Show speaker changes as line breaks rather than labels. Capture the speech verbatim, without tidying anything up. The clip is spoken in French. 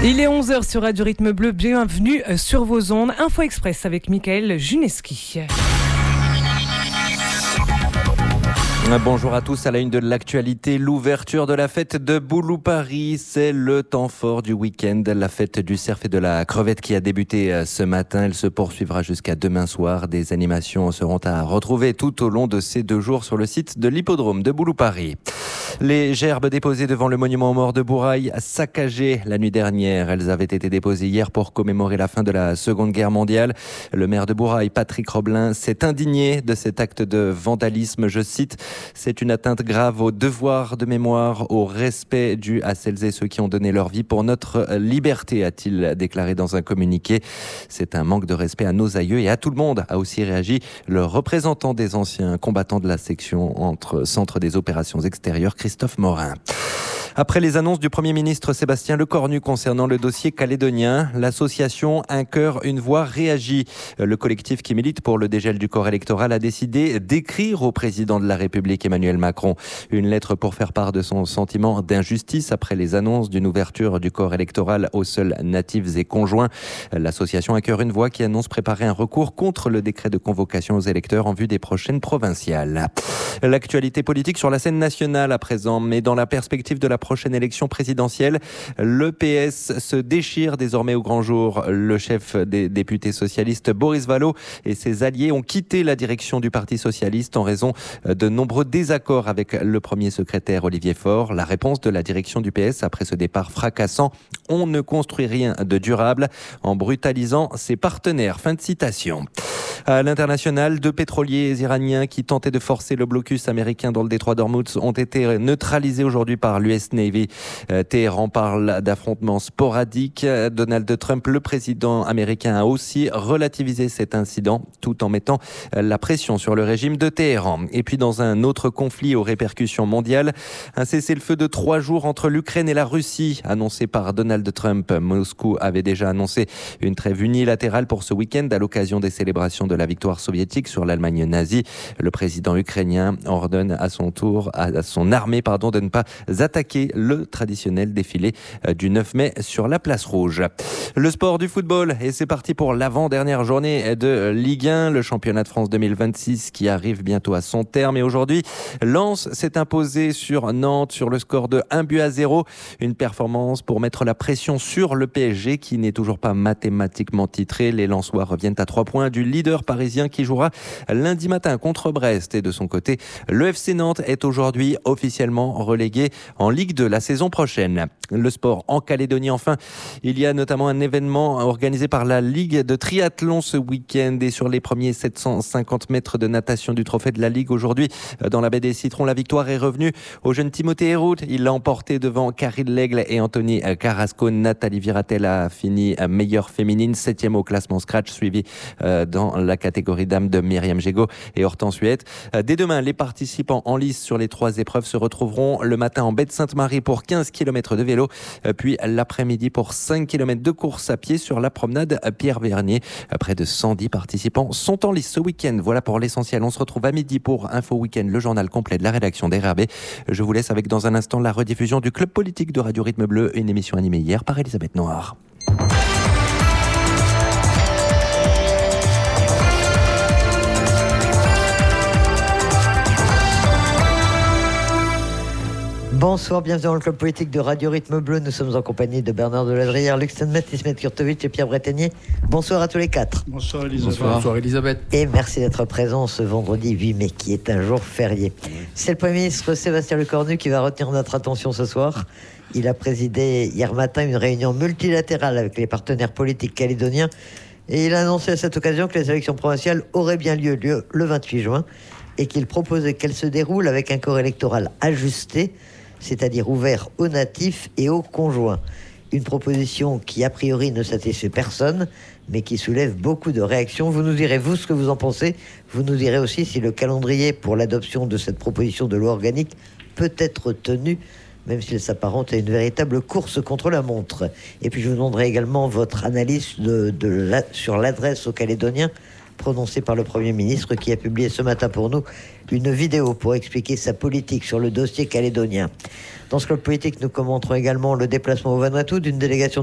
Il est onze heures sur Radio Rythme Bleu, bienvenue sur vos ondes. Info Express avec Michael Juneski.
Bonjour à tous, à la une de l'actualité, l'ouverture de la fête de Boulou-Paris, c'est le temps fort du week-end, la fête du cerf et de la crevette qui a débuté ce matin, elle se poursuivra jusqu'à demain soir, des animations seront à retrouver tout au long de ces deux jours sur le site de l'hippodrome de Boulou-Paris. Les gerbes déposées devant le monument aux morts de Bourail, saccagées la nuit dernière. Elles avaient été déposées hier pour commémorer la fin de la Seconde Guerre mondiale. Le maire de Bourail, Patrick Roblin, s'est indigné de cet acte de vandalisme. Je cite, « C'est une atteinte grave au devoir de mémoire, au respect dû à celles et ceux qui ont donné leur vie pour notre liberté », a-t-il déclaré dans un communiqué. C'est un manque de respect à nos aïeux et à tout le monde, a aussi réagi le représentant des anciens combattants de la section entre Centre des opérations extérieures, Christophe Morin. Après les annonces du Premier ministre Sébastien Lecornu concernant le dossier calédonien, l'association Un cœur, une voix réagit. Le collectif qui milite pour le dégel du corps électoral a décidé d'écrire au président de la République Emmanuel Macron une lettre pour faire part de son sentiment d'injustice après les annonces d'une ouverture du corps électoral aux seuls natifs et conjoints. L'association Un cœur, une voix qui annonce préparer un recours contre le décret de convocation aux électeurs en vue des prochaines provinciales. L'actualité politique sur la scène nationale à présent, mais dans la perspective de la prochaine élection présidentielle, le P S se déchire désormais au grand jour. Le chef des députés socialistes, Boris Vallaud, et ses alliés ont quitté la direction du Parti socialiste en raison de nombreux désaccords avec le premier secrétaire Olivier Faure. La réponse de la direction du P S après ce départ fracassant: on ne construit rien de durable en brutalisant ses partenaires. Fin de citation. À l'international, deux pétroliers iraniens qui tentaient de forcer le blocus américain dans le détroit d'Ormuz ont été neutralisés aujourd'hui par l'U S Navy. Euh, Téhéran parle d'affrontements sporadiques. Donald Trump, le président américain, a aussi relativisé cet incident tout en mettant la pression sur le régime de Téhéran. Et puis dans un autre conflit aux répercussions mondiales, un cessez-le-feu de trois jours entre l'Ukraine et la Russie annoncé par Donald Trump. Moscou avait déjà annoncé une trêve unilatérale pour ce week-end à l'occasion des célébrations de la victoire soviétique sur l'Allemagne nazie. Le président ukrainien ordonne à son tour à son armée pardon, de ne pas attaquer le traditionnel défilé du neuf mai sur la place rouge. Le sport du football, et c'est parti pour l'avant-dernière journée de Ligue un, le championnat de France deux mille vingt-six qui arrive bientôt à son terme. Et aujourd'hui, Lens s'est imposé sur Nantes sur le score de un but à zéro. Une performance pour mettre la pression sur le P S G qui n'est toujours pas mathématiquement titré. Les Lensois reviennent à trois points du leader parisien qui jouera lundi matin contre Brest. Et de son côté, le F C Nantes est aujourd'hui officiellement relégué en Ligue deux la saison prochaine. Le sport en Calédonie, enfin, il y a notamment un événement organisé par la Ligue de triathlon ce week-end et sur les premiers sept cent cinquante mètres de natation du trophée de la Ligue aujourd'hui dans la baie des Citrons, la victoire est revenue au jeune Timothée Héroult. Il l'a emporté devant Karine Lègle et Anthony Carrasco. Nathalie Viratel a fini meilleure féminine, septième au classement scratch, suivi dans la catégorie dames de Myriam Gégaud et Hortense Huette. Dès demain, les participants en lice sur les trois épreuves se retrouveront le matin en baie de Sainte-Marie pour quinze kilomètres de vélo, puis l'après-midi pour cinq kilomètres de course à pied sur la promenade Pierre-Vernier. Près de cent dix participants sont en lice ce week-end. Voilà pour l'essentiel. On se retrouve à midi pour Info Week-end, le journal complet de la rédaction des R R B. Je vous laisse avec dans un instant la rediffusion du Club Politique de Radio Rythme Bleu, une émission animée hier par Elisabeth Noir.
Bonsoir, bienvenue dans le Club Politique de Radio Rythme Bleu. Nous sommes en compagnie de Bernard Deladrière, Luc Stenmet, Ismet Kurtovic et Pierre Breténier. Bonsoir à tous les quatre.
Bonsoir Elisabeth.
Bonsoir. Bonsoir Elisabeth.
Et merci d'être présent ce vendredi huit mai, qui est un jour férié. C'est le Premier ministre Sébastien Lecornu qui va retenir notre attention ce soir. Il a présidé hier matin une réunion multilatérale avec les partenaires politiques calédoniens et il a annoncé à cette occasion que les élections provinciales auraient bien lieu, lieu le vingt-huit juin et qu'il proposait qu'elles se déroulent avec un corps électoral ajusté, c'est-à-dire ouvert aux natifs et aux conjoints. Une proposition qui, a priori, ne satisfait personne, mais qui soulève beaucoup de réactions. Vous nous direz, vous, ce que vous en pensez. Vous nous direz aussi si le calendrier pour l'adoption de cette proposition de loi organique peut être tenu, même s'il s'apparente à une véritable course contre la montre. Et puis, je vous demanderai également votre analyse de, de la, sur l'adresse aux Calédoniens prononcée par le Premier ministre qui a publié ce matin pour nous une vidéo pour expliquer sa politique sur le dossier calédonien. Dans ce club politique, nous commenterons également le déplacement au Vanuatu d'une délégation